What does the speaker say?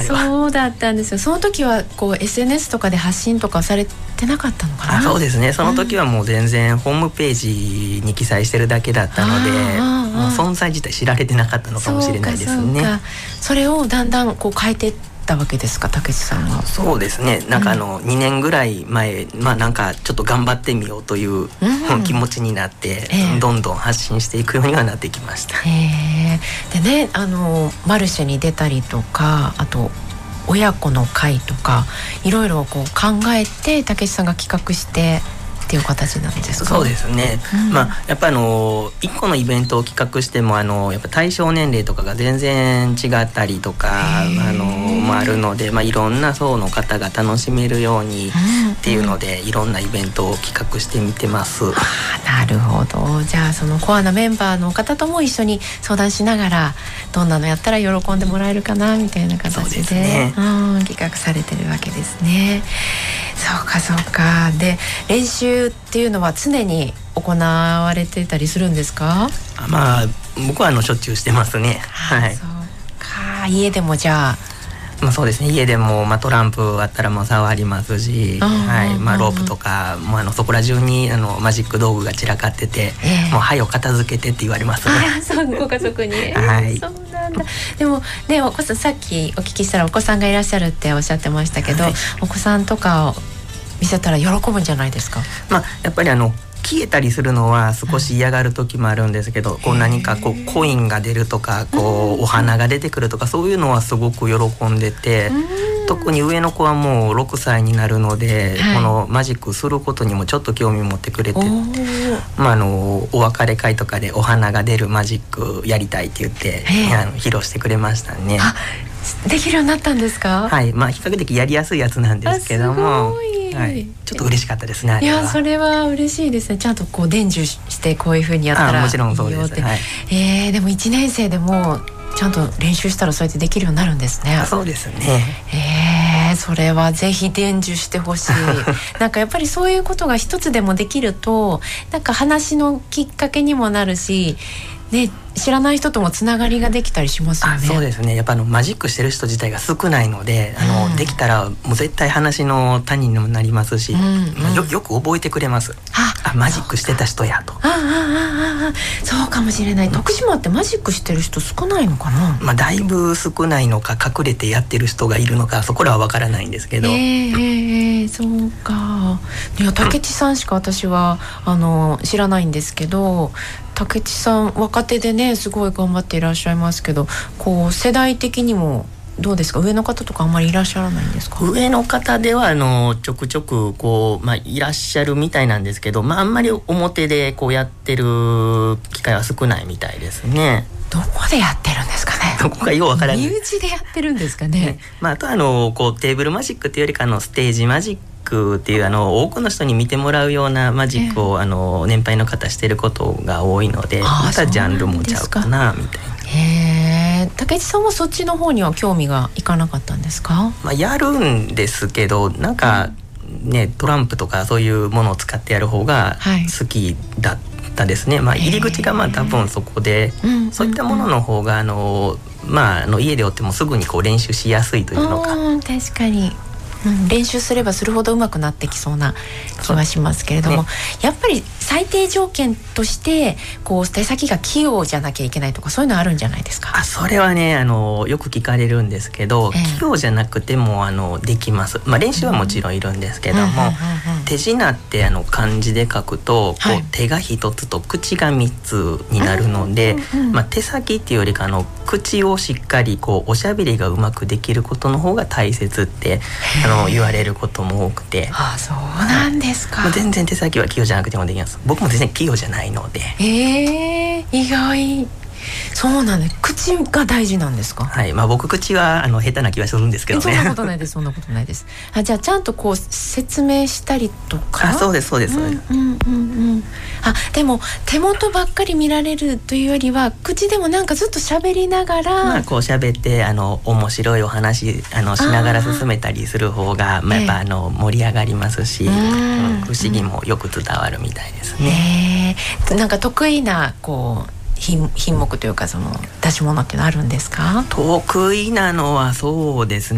は。 そうだったんですよ。その時はこう SNS とかで発信とかされてなかったのかな。 そうですね、その時はもう全然ホームページに記載してるだけだったので、もう存在自体知られてなかったのかもしれないですね。 それをだんだんこう変えてったわけですか、竹内さんは。 そうですね、なんか2年ぐらい前、なんかちょっと頑張ってみようという気持ちになって、どんどん発信していくようにはなってきました。 でね、マルシェに出たりとか、あと親子の会とかいろいろこう考えて竹内さんが企画してっていう形なんですか。 そうですね、やっぱ1個のイベントを企画してもやっぱ対象年齢とかが全然違ったりとかあるので、いろんな層の方が楽しめるようにっていうので、いろんなイベントを企画してみてます。 なるほど。じゃあそのコアなメンバーの方とも一緒に相談しながら、どんなのやったら喜んでもらえるかなみたいな形で、企画されてるわけですね。そうかそうか。で、練習っていうのは常に行われてたりするんですか。 僕はしょっちゅうしてますね。 そうか。家でもじゃあそうですね、家でも、トランプあったらもう触りますし、ロープとかもそこら中にマジック道具が散らかってて、もう早く片付けてって言われますね。 そうご家族に、そうなんだ。でもね、お子さん、さっきお聞きしたらお子さんがいらっしゃるっておっしゃってましたけど、お子さんとかを見せたら喜ぶんじゃないですか。 やっぱり消えたりするのは少し嫌がる時もあるんですけど、何かコインが出るとかお花が出てくるとか、そういうのはすごく喜んでて、特に上の子はもう6歳になるので、このマジックすることにもちょっと興味持ってくれて、お別れ会とかでお花が出るマジックやりたいって言って披露してくれましたね。 できるようになったんですか。 比較的やりやすいやつなんですけども、ちょっと嬉しかったですね。 いや、それは嬉しいですね。ちゃんとこう伝授してこういう風にやったらもちろんそうです。 でも1年生でもちゃんと練習したらそうやってできるようになるんですね。 そうですね。 それはぜひ伝授してほしい。なんかやっぱりそういうことが一つでもできると、なんか話のきっかけにもなるしね、知らない人ともつながりができたりしますよね。 そうですね。やっぱマジックしてる人自体が少ないので、できたらもう絶対話の種にもなりますし、よく覚えてくれます。マジックしてた人やと。 そうかもしれない。徳島ってマジックしてる人少ないのかな。 だいぶ少ないのか、隠れてやってる人がいるのか、そこらは分からないんですけど。 そうか。いや、竹内さんしか私は知らないんですけど、竹内さん若手でね、すごい頑張っていらっしゃいますけど、こう世代的にもどうですか。上の方とかあんまりいらっしゃらないんですか。 上の方ではちょくちょくいらっしゃるみたいなんですけど、あんまり表でやってる機会は少ないみたいですね。 どこでやってるんですかね。 どこかようわからない。 身内でやってるんですかね。 あとテーブルマジックっていうよりかステージマジックっていう多くの人に見てもらうようなマジックを年配の方してることが多いので、またジャンルもちゃうかなみたいな。 竹内さんはそっちの方には興味がいかなかったんですか。 やるんですけど、なんかトランプとかそういうものを使ってやる方が好きだったですね。入り口が多分そこで、そういったものの方が家でおってもすぐに練習しやすいというのか。 確かに。練習すればするほど上手くなってきそうな気はしますけれども、やっぱり最低条件として手先が器用じゃなきゃいけないとか、そういうのあるんじゃないですか。 それはね、よく聞かれるんですけど、器用じゃなくてもできます。練習はもちろんいるんですけども、手品って漢字で書くと手が一つと口が三つになるので、手先っていうよりか口をしっかりおしゃべりがうまくできることの方が大切って言われることも多くて。 そうなんですか。 全然手先は器用じゃなくてもできます。僕も全然器用じゃないので。 意外。そうなんです。口が大事なんですか。 僕口は下手な気はするんですけどね。 そんなことないです。そんなことないです。じゃあちゃんと説明したりとか。 そうですそうです。 でも手元ばっかり見られるというよりは、口でもなんかずっと喋りながら、 喋って面白いお話しながら進めたりする方が、やっぱ盛り上がりますし、不思議もよく伝わるみたいですね。 なんか得意な品目というか、出し物ってのあるんですか。 得意なのはそうですね、